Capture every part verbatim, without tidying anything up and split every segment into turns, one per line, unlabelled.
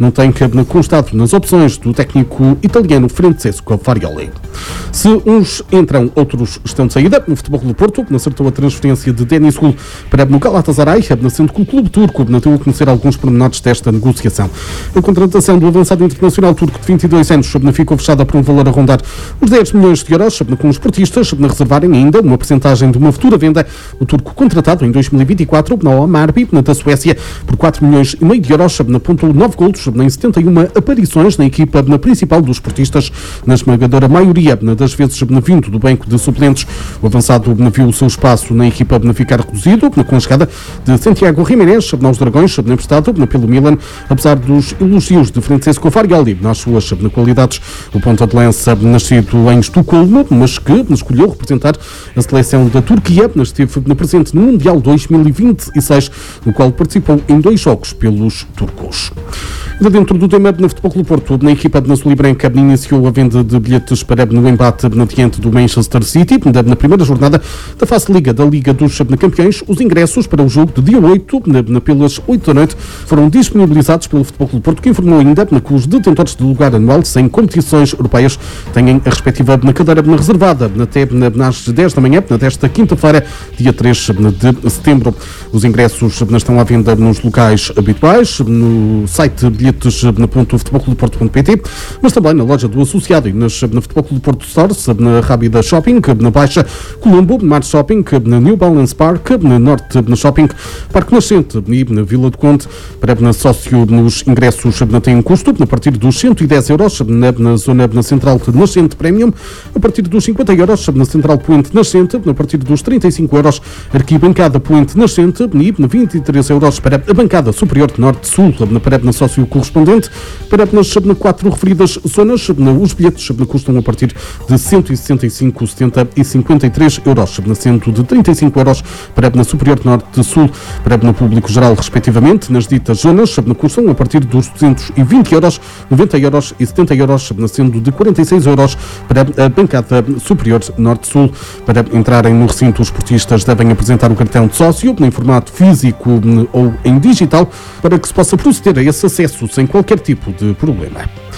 não tem constado nas opções do técnico italiano Francesco Farioli. Se uns entram, outros estão de saída. No Futebol Clube do Porto acertou a transferência de Denis Gul para no Galatasaray, sendo que o clube turco deu a conhecer alguns pormenores desta negociação. A contratação do avançado internacional turco de vinte e dois anos ficou fechada por um valor a rondar os dez milhões de euros, com os portistas a reservarem ainda uma percentagem de uma futura venda. O turco contratado em dois mil e vinte e quatro na Hammarby, da Suécia, por quatro milhões e meio de euros, apontou nove golos em setenta e uma aparições na equipa na principal dos portistas, na esmagadora maioria das vezes vindo do banco de suplentes. O avançado viu o seu espaço na equipa ficar reduzido com a chegada de Santiago Jiménez aos Dragões, emprestado pelo Milan, apesar dos elogios de Francesco Farioli nas suas qualidades. O ponta de lança, nascido em Estocolmo, mas que escolheu representar a seleção da Turquia, esteve presente no Mundial dois mil e vinte e seis, no qual participou em dois jogos pelos turcos. Dentro do tema no Futebol Clube do Porto, na equipa de Azul e Branca iniciou a venda de bilhetes para no embate diante do Manchester City, na primeira jornada da fase Liga da Liga dos Campeões. Os ingressos para o jogo de dia oito, pelas oito da noite, foram disponibilizados pelo Futebol Clube do Porto, que informou ainda que os detentores de lugar anual sem competições europeias têm a respectiva cadeira reservada até às dez da manhã desta quinta-feira, dia três de setembro. Os ingressos estão à venda nos locais habituais, no site bilhetes na ponto futebol clube porto ponto pt, mas também na loja do associado e nas, na Futebol Clube do Porto Stores, na Rábida Shopping, na Baixa, Colombo, Mar Shopping, na New Balance Park, na Norte na Shopping, Parque Nascente e na Vila do Conde. Para na sócio, nos ingressos têm um custo a partir dos cento e dez euros na, na zona na Central Nascente Premium, a partir dos cinquenta euros na Central Poente Nascente, a partir dos trinta e cinco euros Arquibancada Poente Nascente e vinte e três euros para a bancada superior Norte-Sul. Para na sócio correspondente, para nas quatro referidas zonas, os bilhetes custam a partir de cento e sessenta e cinco, setenta e cinquenta e três euros, sendo de trinta e cinco euros para na Superior Norte-Sul, para no público geral, respectivamente. Nas ditas zonas, custam a partir dos duzentos e vinte euros, noventa euros e setenta euros, sendo de quarenta e seis euros para a bancada Superior Norte-Sul. Para entrarem no recinto, os portistas devem apresentar o cartão de sócio em formato físico ou em digital, para que se possa proceder a esse acesso sem qualquer tipo de problema.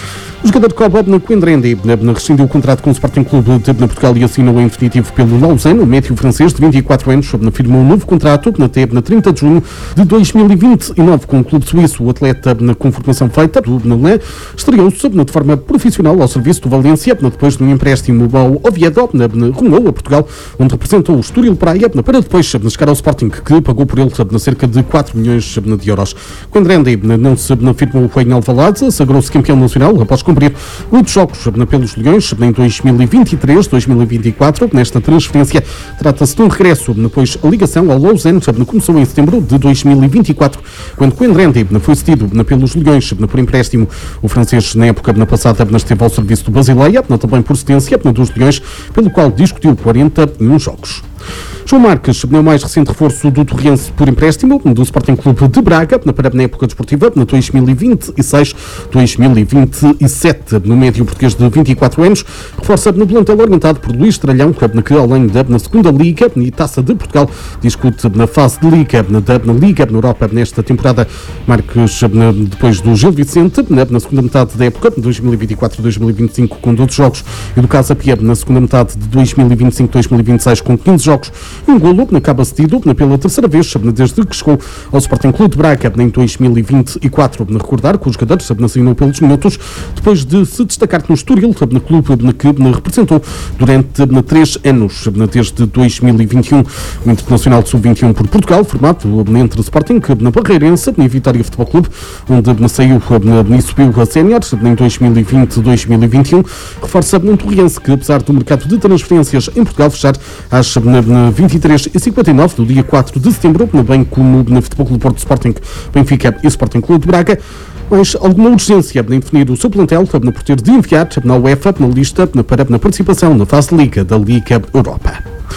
O jogador de Cobob na Coendrendi rescindiu o contrato com o Sporting Clube de Portugal e assinou em definitivo pelo Lausanne. O médio francês de vinte e quatro anos firmou um novo contrato na trinta de junho de dois mil e vinte e nove com o clube suíço. O atleta, com formação feita do Nolé, estreou-se de forma profissional ao serviço do Valência, depois de um empréstimo ao Oviedo, rumou a Portugal, onde representou o Estoril Praia, para depois chegar ao Sporting, que pagou por ele cerca de quatro milhões de euros. Coendrendi não se firmou em Alvalade, sagrou-se campeão nacional após cumprir oito jogos pelos Leões em dois mil e vinte e três, dois mil e vinte e quatro. Nesta transferência trata-se de um regresso, depois a ligação ao Lausanne começou em setembro de dois mil e vinte e quatro, quando Coendrendi foi cedido pelos Leões por empréstimo. O francês, na época passada, esteve ao serviço do Basileia, também por cedência dos Leões, pelo qual discutiu quarenta e um jogos. João Marques, o mais recente reforço do Torrense por empréstimo do Sporting Clube de Braga, na época desportiva, na dois mil e vinte e seis, dois mil e vinte e sete, no médio português de vinte e quatro anos, reforça no plantel orientado por Luís Tralhão, que além da na segunda Liga e Taça de Portugal, discute na fase de Liga, da Liga na Europa nesta temporada. Marques, depois do Gil Vicente, na segunda metade da época, de dois mil e vinte e quatro a dois mil e vinte e cinco, com doze jogos, e do Casa Pia, na segunda metade de dois mil e vinte e cinco a dois mil e vinte e seis, com quinze jogos. Um golo que acaba cedido pela terceira vez desde que chegou ao Sporting Clube de Braga em dois mil e vinte e quatro. Recordar que os jogadores assinou pelos minutos depois de se destacar no Estoril, no clube que representou durante três anos, desde dois mil e vinte e um. O Internacional sub vinte e um por Portugal, formado entre Sporting, na Barreirense e Vitória Futebol Clube, onde saiu e subiu a sénior em dois mil e vinte a dois mil e vinte e um, reforça um Torrense que, apesar do mercado de transferências em Portugal fechar às vinte e três e cinquenta e nove do dia quatro de setembro, bem como no Futebol Clube Porto Sporting, Benfica e Sporting Clube de Braga, mas alguma urgência em definir o seu plantel por ter de enviar na UEFA na lista para na participação na fase de Liga da Liga Europa.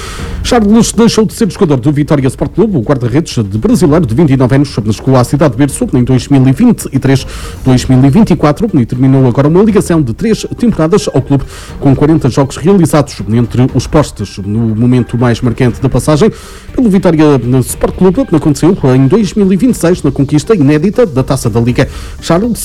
Charles deixou de ser jogador do Vitória Sport Clube. O guarda-redes de brasileiro de vinte e nove anos chegou à cidade de Berço em dois mil e vinte e três, dois mil e vinte e quatro e terminou agora uma ligação de três temporadas ao clube com quarenta jogos realizados entre os postes. No momento mais marcante da passagem pelo Vitória Sport Clube aconteceu em dois mil e vinte e seis na conquista inédita da Taça da Liga. Charles